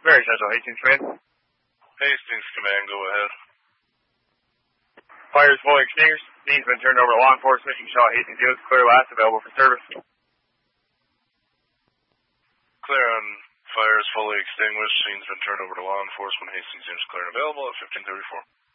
Very Central, Hastings Command. Hastings Command, go ahead. Fire is fully extinguished. Scene's been turned over to law enforcement. You saw Hastings units clear last, available for service. Clear on fire is fully extinguished. Scene's been turned over to law enforcement. Hastings units clear and available at 1534.